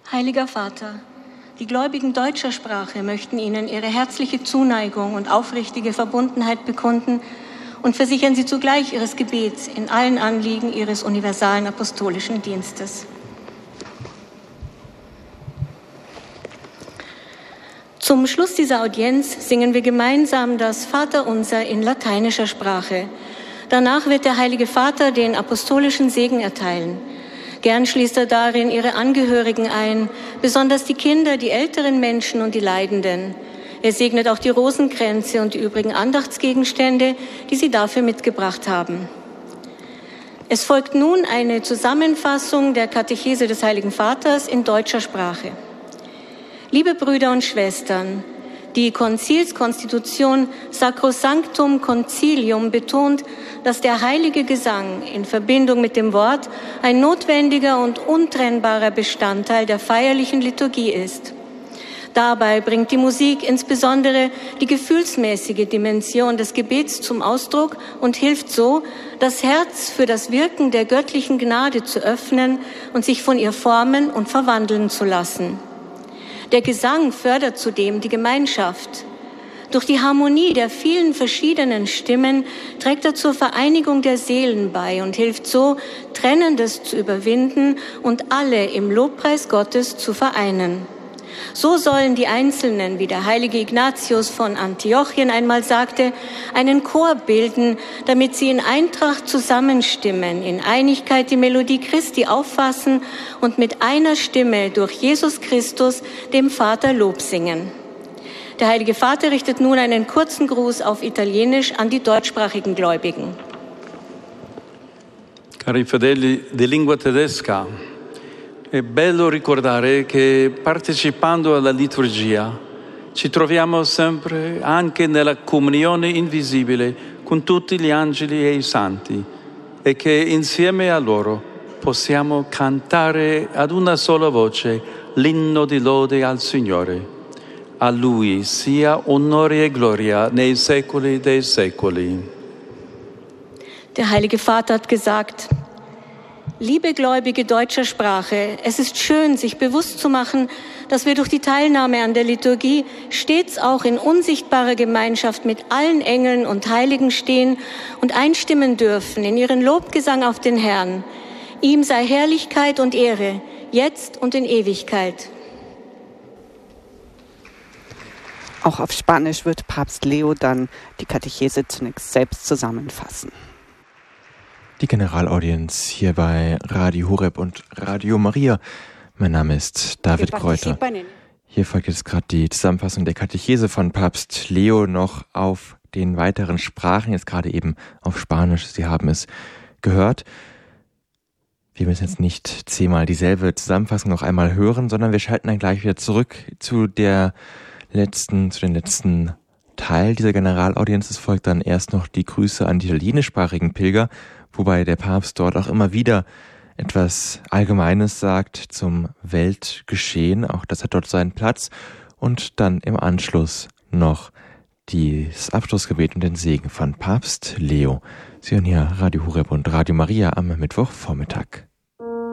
Heiliger Vater, die Gläubigen deutscher Sprache möchten Ihnen ihre herzliche Zuneigung und aufrichtige Verbundenheit bekunden und versichern Sie zugleich Ihres Gebets in allen Anliegen Ihres universalen apostolischen Dienstes. Zum Schluss dieser Audienz singen wir gemeinsam das Vaterunser in lateinischer Sprache. Danach wird der Heilige Vater den apostolischen Segen erteilen. Gern schließt er darin Ihre Angehörigen ein, besonders die Kinder, die älteren Menschen und die Leidenden. Er segnet auch die Rosenkränze und die übrigen Andachtsgegenstände, die Sie dafür mitgebracht haben. Es folgt nun eine Zusammenfassung der Katechese des Heiligen Vaters in deutscher Sprache. Liebe Brüder und Schwestern, die Konzilskonstitution Sacrosanctum Concilium betont, dass der heilige Gesang in Verbindung mit dem Wort ein notwendiger und untrennbarer Bestandteil der feierlichen Liturgie ist. Dabei bringt die Musik insbesondere die gefühlsmäßige Dimension des Gebets zum Ausdruck und hilft so, das Herz für das Wirken der göttlichen Gnade zu öffnen und sich von ihr formen und verwandeln zu lassen. Der Gesang fördert zudem die Gemeinschaft. Durch die Harmonie der vielen verschiedenen Stimmen trägt er zur Vereinigung der Seelen bei und hilft so, Trennendes zu überwinden und alle im Lobpreis Gottes zu vereinen. So sollen die Einzelnen, wie der heilige Ignatius von Antiochien einmal sagte, einen Chor bilden, damit sie in Eintracht zusammenstimmen, in Einigkeit die Melodie Christi auffassen und mit einer Stimme durch Jesus Christus dem Vater Lob singen. Der Heilige Vater richtet nun einen kurzen Gruß auf Italienisch an die deutschsprachigen Gläubigen. Cari fedeli di lingua tedesca, è bello ricordare che partecipando alla liturgia ci troviamo sempre anche nella comunione invisibile con tutti gli angeli e i santi e che insieme a loro possiamo cantare ad una sola voce l'inno di lode al Signore. A Lui sia onore e gloria nei secoli dei secoli. Der Heilige Vater hat gesagt: Liebe Gläubige deutscher Sprache, es ist schön, sich bewusst zu machen, dass wir durch die Teilnahme an der Liturgie stets auch in unsichtbarer Gemeinschaft mit allen Engeln und Heiligen stehen und einstimmen dürfen in ihren Lobgesang auf den Herrn. Ihm sei Herrlichkeit und Ehre, jetzt und in Ewigkeit. Auch auf Spanisch wird Papst Leo dann die Katechese zunächst selbst zusammenfassen. Die Generalaudienz hier bei Radio Horeb und Radio Maria. Mein Name ist David Kräuter. Hier folgt jetzt gerade die Zusammenfassung der Katechese von Papst Leo noch auf den weiteren Sprachen, jetzt gerade eben auf Spanisch. Sie haben es gehört. Wir müssen jetzt nicht 10-mal dieselbe Zusammenfassung noch einmal hören, sondern wir schalten dann gleich wieder zurück zu den letzten Teil dieser Generalaudienz. Es folgt dann erst noch die Grüße an die italienischsprachigen Pilger, wobei der Papst dort auch immer wieder etwas Allgemeines sagt zum Weltgeschehen. Auch das hat dort seinen Platz. Und dann im Anschluss noch das Abschlussgebet und den Segen von Papst Leo. Sie hören hier Radio Horeb und Radio Maria am Mittwochvormittag.